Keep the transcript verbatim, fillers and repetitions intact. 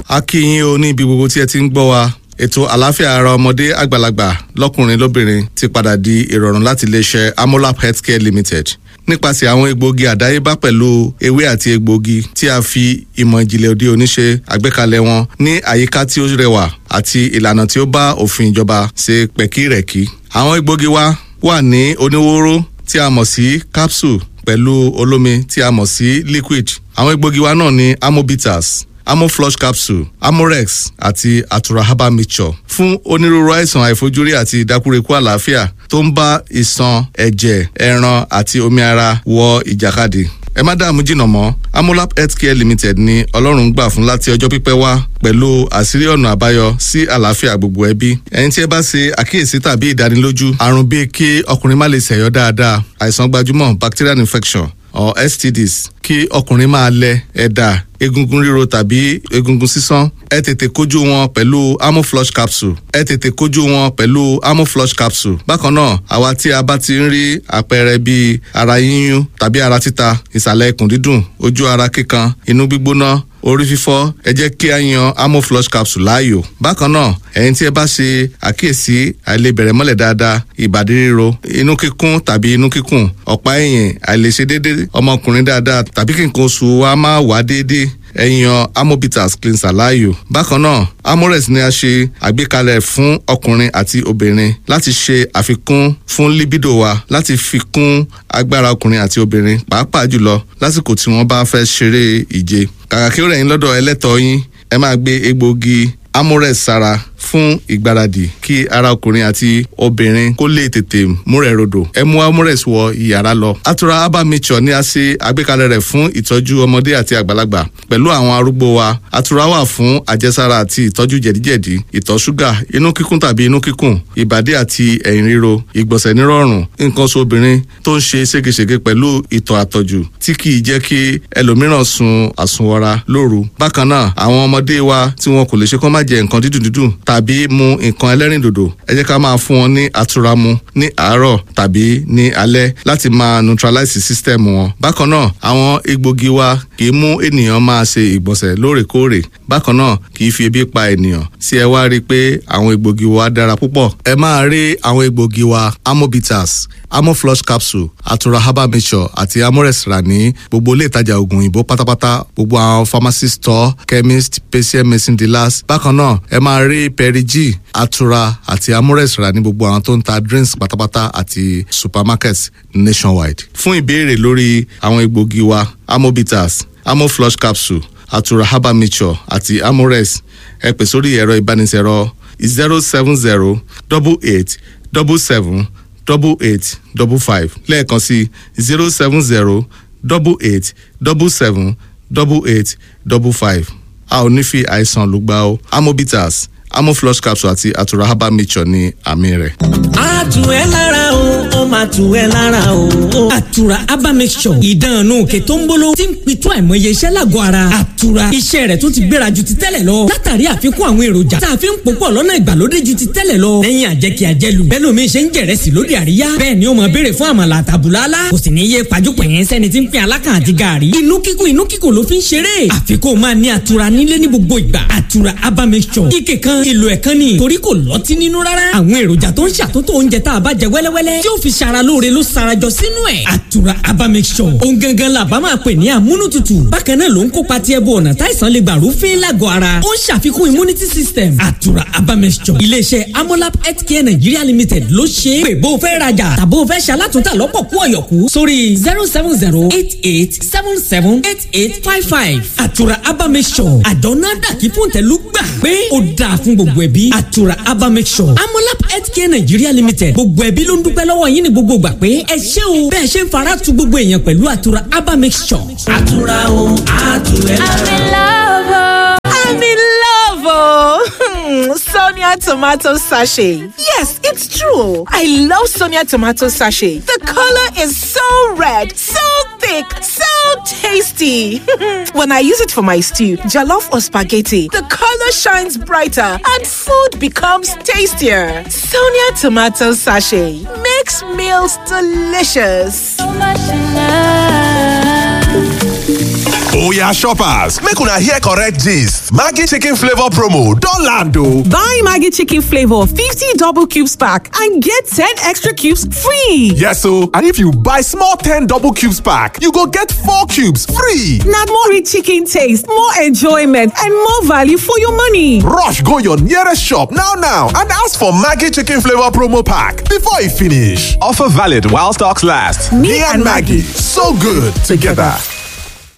a kí yín o ní ibi gbogbo tí ẹ ti ń gbọ́ wa. Ètò àlàáfíà ara ọmọdé àgbàlagbà lọ́kùnrin lóbìnrin ti padà di ìrọ̀rùn láti iléeṣẹ́ Amolap Healthcare Limited nípasẹ̀ àwọn egbòogi àdáyébá pẹ̀lú ewé àti egbòogi tí a fi ìmọ̀ ìjìnlẹ̀ òde òní ṣe àgbékalẹ̀ wọn ní àyíká tí ó rẹwà àti ìlànà tí ó bá òfin ìjọba ṣe pẹ̀kírẹ̀kí. Àwọn egbòogi wa wà ní oníwóró tí a mọ̀ sí capsule pẹ̀lú olómi tí a mọ̀ sí liquid. Àwọn egbòogi wa náà ní Amobitas, Amoflush capsule, Amorex àti Atura herbal mixture fún onírúurú àìsàn àìfojúrí àti ìdákúrekú àlàáfíà tó ń bá ìṣàn, ẹ̀jẹ̀, ẹran àti omi ara wọ ìjàkadì. Ẹ má dààmú jìnnà mọ́, Amolap Healthcare Limited ni Ọlọ́run gbà fún láti ọjọ́ pípẹ́ wá pẹ̀lú àṣírí ọ̀nà àbáyọ sí àlàáfíà gbogbo ẹbí. Ẹni tí ẹ bá ṣe àkíyèsí tàbí ìdánilójú àrùn bíi kí ọkùnrin má lè ṣẹ̀yọ́ dáadáa, àìsàn gbajúmọ̀ bacterial infection or S T Ds, kí ọkùnrin máa lẹ ẹ̀dà, egungun ríro tàbí egungun sísán, ẹ tètè kojú wọn pẹ̀lú Amoflush capsule. ẹ tètè kojú wọn pẹ̀lú Amoflush capsule. Bákan náà, àwa tí a bá ti ń rí àpẹẹrẹ bíi ara yíyún tàbí ara títa, ìsàlẹ̀ ikùn dídùn, ojú ara kíkan, inú gbígbóná, orí fífọ́, ẹ jẹ́ kí a yan Amoflush capsule láàyò. Bákan náà, ẹ̀yin tí ẹ bá ṣe àkíyèsí àìlebẹ̀rẹ̀ mọ́lẹ̀ dáadáa, ìbàdí ríro, inú kíkún tàbí inú kíkùn, ọ̀pá ẹ̀yìn, àìlèṣe déédéé ọmọkùnrin dáadáa tàbí kí nǹkan oṣù wa máa wá déédéé, ẹ yan Amobitas cleanser láàyò. Bákan náà, Amorex ni a ṣe àgbékalẹ̀ fún ọkùnrin àti obìnrin láti ṣe àfikún fún libido wa, láti fi kún agbára ọkùnrin àti obìnrin pàápàá jùlọ lásìkò tí wọ́n bá fẹ́ ṣeré ìje. Kàkà kí ó rẹ̀ yín lọ́dọ̀ ẹlẹ́tọ̀ọ́ yín, ẹ máa gbé egbòogi Amorex sára fún ìgbáradì kí ara ọkùnrin àti obìnrin kó lè tètè múrẹ̀ rodò. Ẹ mú Amorex wọ ìyàrá lọ. Atura herbal mixture ni a ṣe àgbékalẹ̀ rẹ̀ fún ìtọ́jú ọmọdé àti àgbàlagbà pẹ̀lú àwọn arúgbó wa. Atura wà fún àjẹsára àti ìtọ́jú jẹ̀díjẹ̀dí, ìtọ̀ ṣúgà, inú kíkún tàbí inú kíkùn, ìbàdí àti ẹ̀yìn ríro, ìgbọ̀nsẹ̀ nírọ̀rùn, nǹkan oṣù obìnrin tó ń ṣe ségesège pẹ̀lú ìtọ̀ àtọ̀jù tí kì í jẹ́ kí ẹlòmíràn sun àsunwọra lóru. Bákan náà, àwọn ọmọdé wa tí wọn kò lè ṣe kó má jẹ nǹkan dídùn dídùn tàbí mu nǹkan ẹlẹ́rìndòdò, ẹ jẹ́ ká máa fún wọn ní Atura mu ní àárọ̀ tàbí ní alẹ́ láti máa neutralize system wọn. Bákan náà, àwọn egbògi wa kì í mú ènìyàn máa ṣe ìgbọ̀nsẹ̀ lóòrèkóòrè. Bákan náà, kì í fi ebi pa ènìyàn. Sí ẹ wá rí i pé àwọn egbògi wa dára púpọ̀. Ẹ máa rí àwọn egbògi wa Amobitas, Amoflush capsule, Atura herbal mixture àti Amorex rà ní gbogbo ilé ìtajà oògùn òyìnbó pátápátá, gbogbo àwọn pharmacy store, chemist, patient medicine dealers. Bákan náà, ẹ máa rí Perigi, Atura àti Amorex rà ní gbogbo àwọn tó ń ta drinks pátápátá àti supermarkets nationwide. Fún ìbéèrè lórí àwọn egbògi wa Amobitas, Amoflush capsule, Atura herbal mixture àti Amorex, ẹ pè sórí ẹ̀rọ ìbánisẹ̀rọ zero seven zero double eight double seven double eight double five lẹ́ẹ̀kan sí zero seven zero double eight double seven double eight double five. A ò ní fi àìsàn lùgbà o. Amobitas, Amoflush capsule àti Atura herbal mixture ní àmì rẹ̀. A tù ẹ́ lára o, ó máa tù ẹ́ lára o. Atura herbal mixture, ìdánù òkè tó ń bolo tí ń pitú àìmọye iṣẹ́ lágọ̀ọ́ ara. Atura, iṣẹ́ rẹ̀ tó ti gbéra ju ti tẹ́lẹ̀ lọ látàrí àfikún àwọn èròjà tá a fi ń pòpọ̀ lọ́nà ìgbàlódé ju ti tẹ́lẹ̀ lọ. Lẹ́yìn àjẹkí àjẹlù, bẹ́ẹ̀ lómi ṣe ń jẹ̀rẹ̀sì lóde àríyá. Bẹ́ẹ̀ ni ó máa béèrè fún àmàlà àtàbùlálá. Kò sì ní yé pajúpẹ̀yìn sẹ́ni tí ń pín alákàn àti gààrí. Inú kíkùn inú kíkùn ló fi ń ṣeré. Àfikún máa ní Atura nílé ní gbogbo ìgbà. Atura herbal mixture, ike kan èlò ẹ̀kan ni torí kò lọ́tí nínú rárá. Àwọn èròjà tó ń ṣàtúntò oúnjẹ tá a bá jẹ wẹ́lẹ́wẹ́lẹ́ tí ó fi ṣara lóore ló sarajọ sínú ẹ̀. Atura herbal mixture, ohun gangan la bá máa pè ní amúnútutù. Bákan náà ló ń kópa tí ẹbú ọ̀nà táìsàn lè gbà rúfin lágọ̀ọ́ ara. Ó ń ṣàfikún immunity system. Atura herbal mixture, iléeṣẹ́ Amolap Healthcare Nigeria Limited ló ṣe é. Pè bó o fẹ́ rajà tàbó o fẹ́ ṣalátúntà lọ́pọ̀ kú ọ̀yọ̀kú sórí zero seven zero eight eight seven seven eight eight five five. Atura herbal mixture, àjọ náà dàkí fún tẹ̀lú gbà pé ó dáa fún gbogbo ẹbí. Atura herbal mixture, Amolap Healthcare Nigeria Limited, gbogbo ẹbí ló ń dúpẹ́ lọ́wọ́ yín ní gbogbo gbà pé ẹ ṣé o bẹ́ẹ̀ ṣe ń fara tu gbogbo èèyàn pẹ̀lú Atura herbal mixture. Atura o, Atura. I'm in love. I'm in love. Oh. Sonia tomato sachet. Yes, it's true. I love Sonia tomato sachet. The color is so red, so thick, so tasty. When I use it for my stew, jollof or spaghetti, the color shines brighter and food becomes tastier. Sonia tomato sachet makes meals delicious. So much in love. Oya shoppers, make una hear correct gist. Maggi chicken flavor promo don land o. Buy Maggi chicken flavor fifty double cubes pack and get ten extra cubes free. Yes o, and if you buy small ten double cubes pack, you go get four cubes free. Na more rich chicken taste, more enjoyment and more value for your money. Rush go your nearest shop now now and ask for Maggi chicken flavor promo pack before e finish. Offer valid while stocks last. Me, Me and Maggi, so good together.